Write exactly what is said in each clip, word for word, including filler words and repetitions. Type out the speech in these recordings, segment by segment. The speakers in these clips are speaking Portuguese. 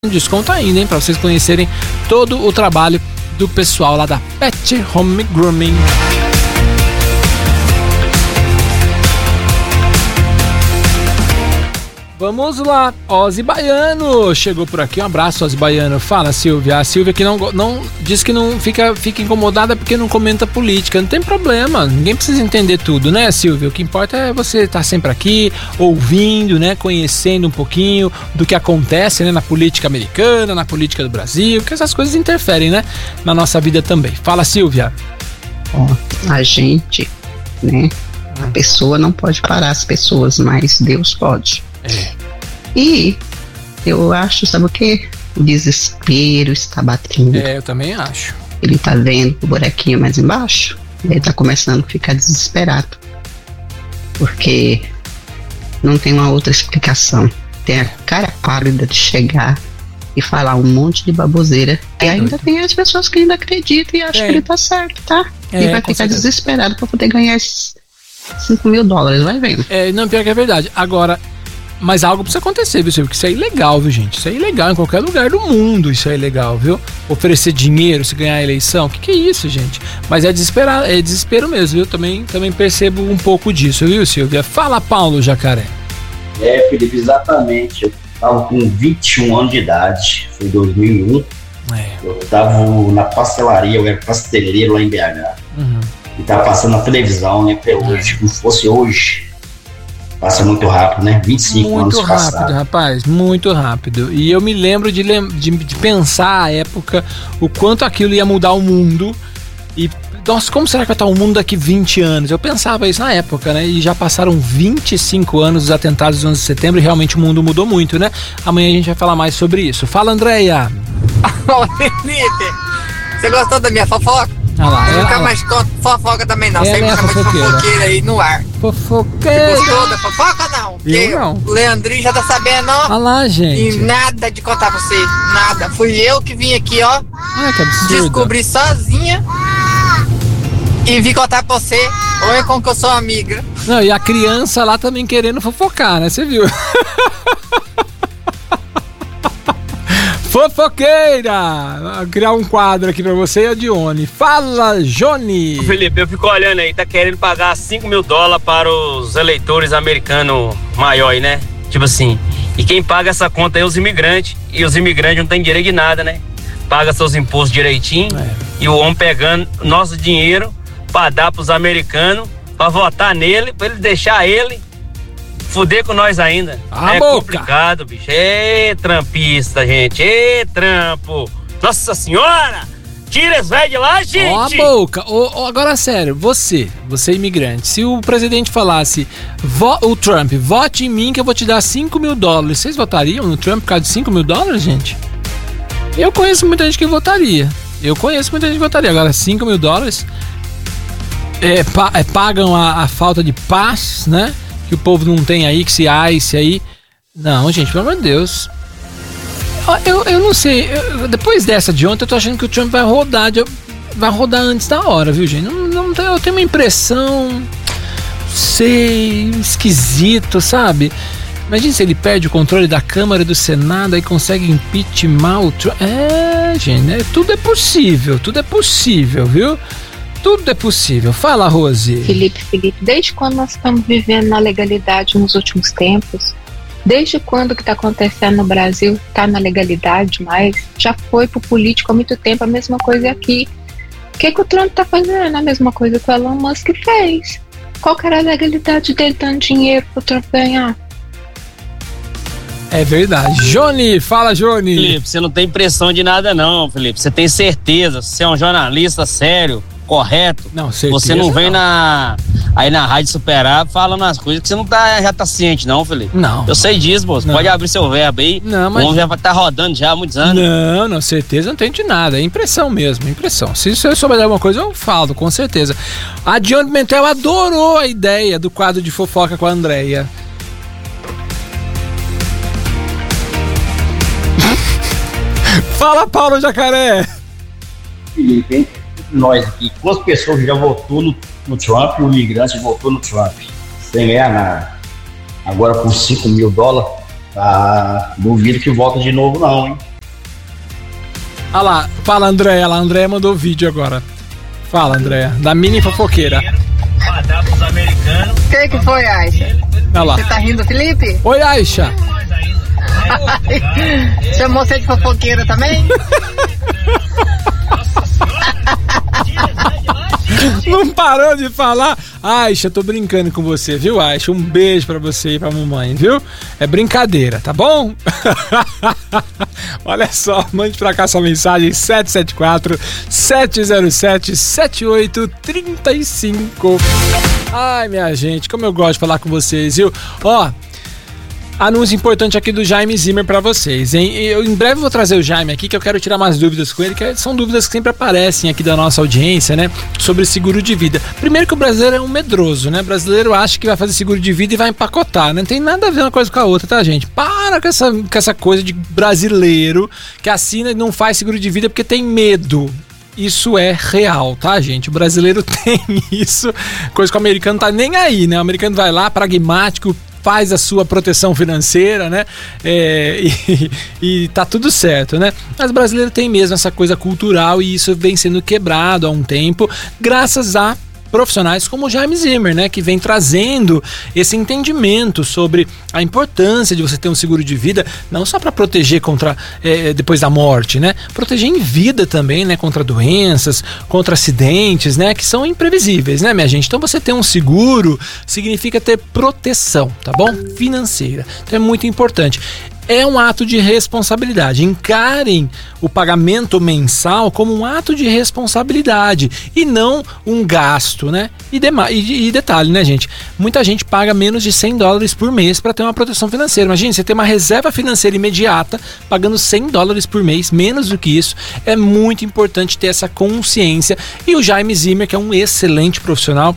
desconto ainda, hein? Pra vocês conhecerem todo o trabalho do pessoal lá da Pet Home Grooming. Vamos lá, Ozzy Baiano chegou por aqui, um abraço, Ozzy Baiano. Fala, Silvia. A Silvia que não, não diz que não fica, fica incomodada porque não comenta política. Não tem problema, ninguém precisa entender tudo, né, Silvia? O que importa é você estar sempre aqui, ouvindo, né, conhecendo um pouquinho do que acontece, né, na política americana, na política do Brasil, que essas coisas interferem, né, na nossa vida também. Fala, Silvia. Ó, a gente, né, a pessoa não pode parar as pessoas, mas Deus pode. É. E eu acho, sabe o que? O desespero está batendo. É, eu também acho. Ele tá vendo o buraquinho mais embaixo, ele tá começando a ficar desesperado. Porque não tem uma outra explicação. Tem a cara pálida de chegar e falar um monte de baboseira. É, e ainda doido. Tem as pessoas que ainda acreditam e acham é. que ele tá certo, tá? É, e vai ficar certeza. desesperado pra poder ganhar esses cinco mil dólares, vai vendo. É, não, pior que é verdade. Agora, mas algo precisa acontecer, viu? Porque isso é ilegal, viu, gente? Isso é ilegal em qualquer lugar do mundo, isso é ilegal, viu? Oferecer dinheiro se ganhar a eleição, o que, que é isso, gente? Mas é desesperar, é desespero mesmo, viu? Também, também percebo um pouco disso, viu, Silvia? Fala, Paulo Jacaré. É, Felipe, exatamente. Eu tava com vinte e um anos de idade, foi em dois mil e um. É. Eu tava na pastelaria, eu era pasteleiro lá em B H. Uhum. E tava passando na televisão, né? Até hoje, como fosse hoje. Passa muito rápido, né? vinte e cinco anos passados. Muito rápido, rapaz, muito rápido. E eu me lembro de, de, de pensar à época o quanto aquilo ia mudar o mundo. E, nossa, como será que vai estar o mundo daqui vinte anos? Eu pensava isso na época, né? E já passaram vinte e cinco anos dos atentados de onze de setembro e realmente o mundo mudou muito, né? Amanhã a gente vai falar mais sobre isso. Fala, Andréia! Ô, Felipe, você gostou da minha fofoca? Ah lá, eu ela, nunca mais conto fofoca também não. Sempre é chama de fofoqueira aí no ar. Fofoqueira. Você gostou da fofoca não? Eu não. O Leandrinho já tá sabendo, ó. Ah lá, gente. E nada de contar pra você. Nada. Fui eu que vim aqui, ó. Ah, que absurdo. Descobri sozinha. E vim contar pra você. Olha como que eu sou amiga. Não, e a criança lá também querendo fofocar, né? Você viu? Fofoqueira! Vou criar um quadro aqui pra você e a Dione. Fala, Johnny! Felipe, eu fico olhando aí, tá querendo pagar cinco mil dólares para os eleitores americanos maiores, né? Tipo assim, e quem paga essa conta é os imigrantes. E os imigrantes não têm direito de nada, né? Paga seus impostos direitinho. É. E o homem pegando nosso dinheiro pra dar pros americanos, pra votar nele, pra ele deixar ele fuder com nós ainda. A é boca. complicado, bicho. Ê, trampista, gente. Ê, trampo. Nossa senhora! Tira esse velho de lá, gente! Ó a boca. Ô, ô, agora, sério, você, você imigrante, se o presidente falasse, vo, o Trump, vote em mim que eu vou te dar cinco mil dólares, vocês votariam no Trump por causa de cinco mil dólares, gente? Eu conheço muita gente que votaria. Eu conheço muita gente que votaria. Agora, cinco mil dólares é, pa, é, pagam a, a falta de paz, né? Que o povo não tem aí, que se ice aí. Não, gente, pelo amor de Deus. Eu, eu não sei. Eu, depois dessa de ontem, eu tô achando que o Trump vai rodar. De, vai rodar antes da hora, viu, gente? Não, não, eu tenho uma impressão. Sei, esquisito, sabe? Imagina se ele perde o controle da Câmara e do Senado e consegue impeachment o Trump. É, gente, né? Tudo é possível, tudo é possível, viu? Tudo é possível. Fala, Rose. Felipe, Felipe, desde quando nós estamos vivendo na legalidade nos últimos tempos? Desde quando que está acontecendo no Brasil está na legalidade, mas já foi pro político há muito tempo, a mesma coisa aqui. O que, que o Trump está fazendo? A mesma coisa que o Elon Musk fez. Qual que era a legalidade dele dando dinheiro pro Trump ganhar? É verdade. Johnny, fala, Johnny. Felipe, você não tem pressão de nada não, Felipe. Você tem certeza, você é um jornalista sério, correto. Não, certeza. Você não vem não. na aí na Rádio Superar falando as coisas que você não tá, já tá ciente não, Felipe. Não. Eu sei disso, moço. Pode abrir seu verbo aí. Não, mas... O homem já vai estar rodando já há muitos anos. Não, não, certeza não tem de nada. É impressão mesmo, impressão. Se eu souber de alguma coisa, eu falo, com certeza. A Dione Mentel adorou a ideia do quadro de fofoca com a Andréia. Fala, Paulo Jacaré. Felipe, nós aqui, quantas pessoas já votou no, no Trump e o imigrante votou no Trump sem ganhar nada? Agora com cinco mil dólares, tá, duvido que volta de novo não, hein? Olha lá, fala Andréia, a Andréia mandou o vídeo agora. Fala, Andréia, da mini fofoqueira. O que que foi, Aisha? Olha lá. Você tá rindo, Felipe? Oi, Aisha. Chamou você de fofoqueira também? Não parou de falar? Aisha, tô brincando com você, viu, Aisha? Um beijo pra você e pra mamãe, viu? É brincadeira, tá bom? Olha só, mande pra cá sua mensagem sete sete quatro, sete zero sete, sete oito três cinco. Ai, minha gente, como eu gosto de falar com vocês, viu? Ó, anúncio importante aqui do Jaime Zimmer pra vocês, hein? Eu em breve vou trazer o Jaime aqui, que eu quero tirar umas dúvidas com ele, que são dúvidas que sempre aparecem aqui da nossa audiência, né? Sobre seguro de vida. Primeiro que o brasileiro é um medroso, né? O brasileiro acha que vai fazer seguro de vida e vai empacotar, né? Não tem nada a ver uma coisa com a outra, tá, gente? Para com essa, com essa coisa de brasileiro que assina e não faz seguro de vida porque tem medo. Isso é real, tá, gente? O brasileiro tem isso, coisa que o americano tá nem aí, né? O americano vai lá, pragmático, faz a sua proteção financeira, né? É, e, e tá tudo certo, né? Mas o brasileiro tem mesmo essa coisa cultural e isso vem sendo quebrado há um tempo, graças a profissionais como o Jaime Zimmer, né, que vem trazendo esse entendimento sobre a importância de você ter um seguro de vida, não só para proteger contra é, depois da morte, né, proteger em vida também, né, contra doenças, contra acidentes, né, que são imprevisíveis, né, minha gente. Então você ter um seguro significa ter proteção, tá bom? Financeira. Então é muito importante. É um ato de responsabilidade. Encarem o pagamento mensal como um ato de responsabilidade e não um gasto, né? E, dema- e, e detalhe, né, gente? Muita gente paga menos de cem dólares por mês para ter uma proteção financeira. Imagina, você ter uma reserva financeira imediata pagando cem dólares por mês, menos do que isso. É muito importante ter essa consciência. E o Jaime Zimmer, que é um excelente profissional,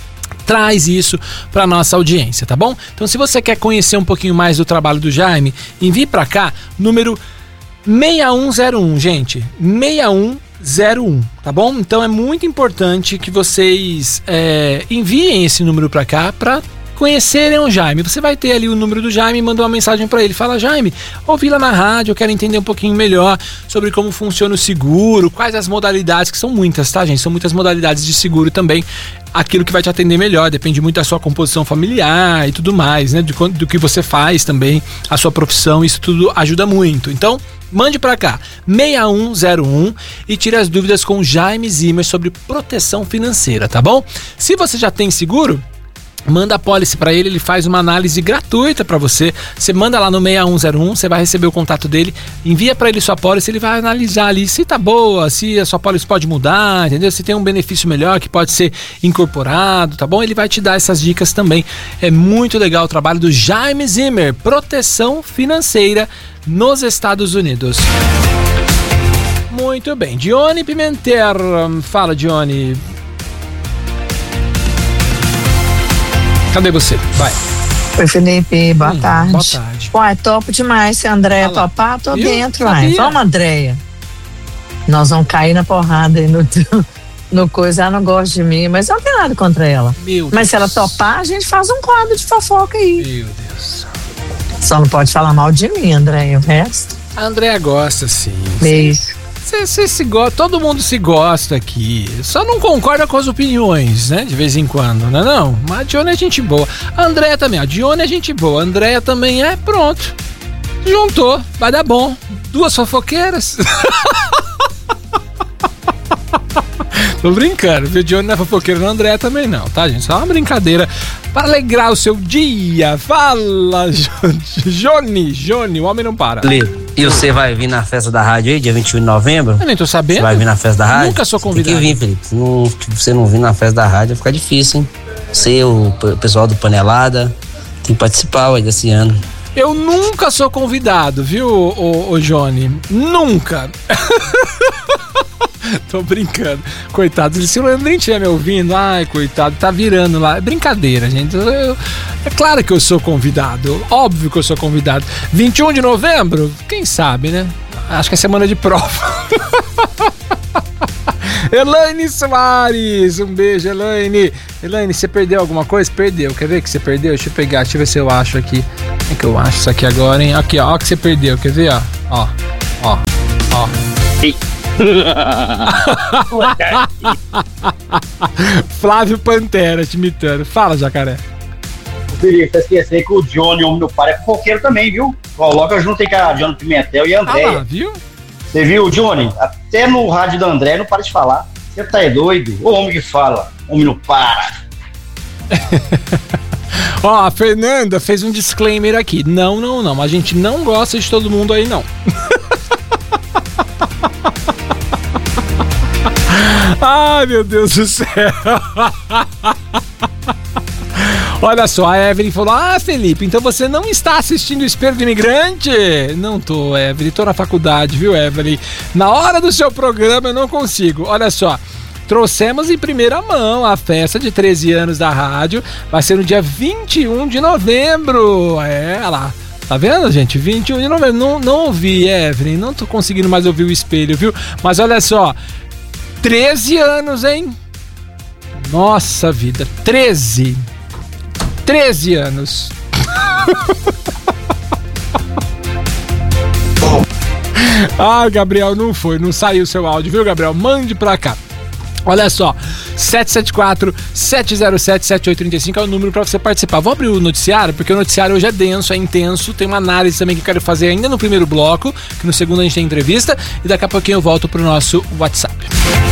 traz isso para nossa audiência, tá bom? Então, se você quer conhecer um pouquinho mais do trabalho do Jaime, envie para cá número seis um zero um, gente, seis um zero um, tá bom? Então é muito importante que vocês é, enviem esse número para cá para conhecerem o Jaime. Você vai ter ali o número do Jaime e manda uma mensagem para ele. Fala: Jaime, ouvi lá na rádio, eu quero entender um pouquinho melhor sobre como funciona o seguro, quais as modalidades, que são muitas, tá, gente? São muitas modalidades de seguro também. Aquilo que vai te atender melhor, depende muito da sua composição familiar e tudo mais, né? Do, do que você faz também, a sua profissão, isso tudo ajuda muito. Então, mande para cá, seis um zero um e tire as dúvidas com o Jaime Zimmer sobre proteção financeira, tá bom? Se você já tem seguro, manda a pólice para ele, ele faz uma análise gratuita para você. Você manda lá no seis um zero um, você vai receber o contato dele, envia para ele sua pólice, ele vai analisar ali se tá boa, se a sua pólice pode mudar, entendeu? Se tem um benefício melhor que pode ser incorporado, tá bom? Ele vai te dar essas dicas também. É muito legal o trabalho do Jaime Zimmer, proteção financeira nos Estados Unidos. Muito bem, Dione Pimentel, fala, Dione. Cadê você? Vai. Oi, Felipe, boa hum, tarde. Boa tarde. Uai, topo demais. Se a Andréia Fala. topar, tô Eu dentro, sabia. uai. Vamos, Andréia. Nós vamos cair na porrada aí no, no coisa. Ela não gosta de mim, mas eu não tenho nada contra ela. Meu mas Deus. se ela topar, a gente faz um quadro de fofoca aí. Meu Deus. Só não pode falar mal de mim, Andréia. O resto. A Andréia gosta, sim. Beijo. Cê, cê se gosta, todo mundo se gosta aqui. Só não concorda com as opiniões, né? De vez em quando, não é não? Mas a Dione é gente boa. A Andréia também, a Dione é gente boa. A Andréia também é, pronto. Juntou, vai dar bom. Duas fofoqueiras. Tô brincando, viu? Dione não é fofoqueira, não, Andréia também não, tá, gente? Só uma brincadeira para alegrar o seu dia. Fala, Joni, Joni, o homem não para. E você vai vir na festa da rádio aí, dia vinte e um de novembro? Eu nem tô sabendo. Você vai vir na festa da rádio? Nunca sou convidado. Tem que vir, Felipe. Se não, se você não vir na festa da rádio, vai ficar difícil, hein? Você, o pessoal do Panelada, tem que participar ué, desse ano. Eu nunca sou convidado, viu, ô, ô Johnny? Nunca. Tô brincando. Coitado, se o Leandrinho estiver me ouvindo, ai, coitado, tá virando lá. É brincadeira, gente. Eu, eu, é claro que eu sou convidado. Óbvio que eu sou convidado. vinte e um de novembro? Quem sabe, né? Acho que é semana de prova. Elaine Soares, um beijo, Elaine. Elaine, você perdeu alguma coisa? Perdeu. Quer ver que você perdeu? Deixa eu pegar, deixa eu ver se eu acho aqui. É que eu acho isso aqui agora, hein? Aqui, ó, ó que você perdeu. Quer ver, ó? Ó, ó, ó. Flávio Pantera te imitando. Fala, Jacaré. Felipe, você esqueceu que o Johnny, o homem do par, é fofoqueiro também, viu? Coloca junto aí com a Johnny Pimentel e a André. Ah lá, viu? Você viu, Johnny? Até no rádio do André não para de falar. Você tá é doido? O homem que fala, homem não para. Ó, a Fernanda fez um disclaimer aqui. Não, não, não. A gente não gosta de todo mundo aí, não. Ai, meu Deus do céu. Olha só, a Evelyn falou: ah, Felipe, então você não está assistindo o Espelho do Imigrante? Não tô, Evelyn, tô na faculdade, viu, Evelyn? Na hora do seu programa eu não consigo. Olha só, trouxemos em primeira mão a festa de treze anos da rádio. Vai ser no dia vinte e um de novembro. É, olha lá. Tá vendo, gente? vinte e um de novembro. Não, não ouvi, Evelyn. Não tô conseguindo mais ouvir o espelho, viu? Mas olha só, treze anos, hein? Nossa vida, treze. treze anos. Ah, Gabriel, não foi, não saiu o seu áudio, viu, Gabriel? Mande pra cá. Olha só, sete sete quatro, sete zero sete, sete oito três cinco é o número para você participar. Vou abrir o noticiário, porque o noticiário hoje é denso, é intenso. Tem uma análise também que eu quero fazer ainda no primeiro bloco, que no segundo a gente tem entrevista. E daqui a pouquinho eu volto pro nosso WhatsApp.